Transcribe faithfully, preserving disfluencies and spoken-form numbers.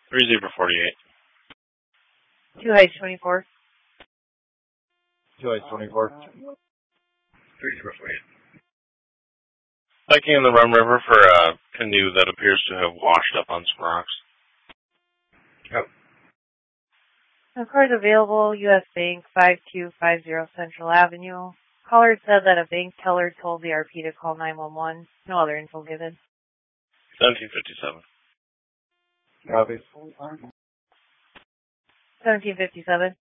Three zebra forty-eight. Two heights twenty-four. Two heights twenty-four. Three zebra forty-eight. Hiking in the Rum River for a canoe that appears to have washed up on some rocks. Yep. Of course, available, U S Bank, five two five zero Central Avenue. Caller said that a bank teller told the R P to call nine one one. No other info given. seventeen fifty-seven. Copy. seventeen fifty-seven.